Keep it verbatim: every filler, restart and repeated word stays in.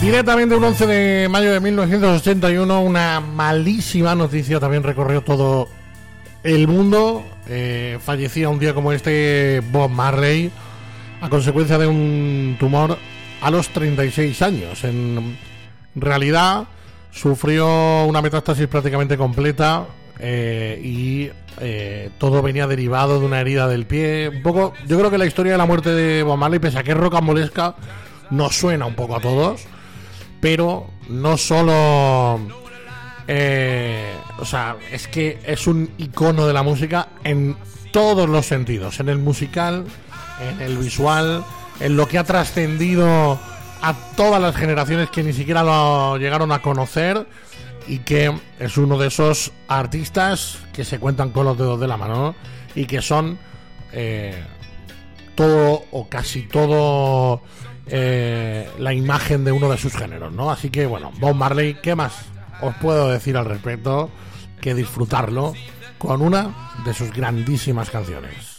Directamente un once de mayo de mil novecientos ochenta y uno, una malísima noticia también recorrió todo el mundo. Eh, fallecía un día como este Bob Marley a consecuencia de un tumor a los treinta y seis años. En realidad sufrió una metástasis prácticamente completa eh, y eh, todo venía derivado de una herida del pie. Un poco, yo creo que la historia de la muerte de Bob Marley, pese a que es rocambolesca, nos suena un poco a todos. Pero no solo, eh, o sea, es que es un icono de la música en todos los sentidos, en el musical, en el visual, en lo que ha trascendido a todas las generaciones que ni siquiera lo llegaron a conocer, y que es uno de esos artistas que se cuentan con los dedos de la mano, ¿no? Y que son eh, todo o casi todo Eh, la imagen de uno de sus géneros, ¿no? Así que bueno, Bob Marley, ¿qué más os puedo decir al respecto que disfrutarlo con una de sus grandísimas canciones?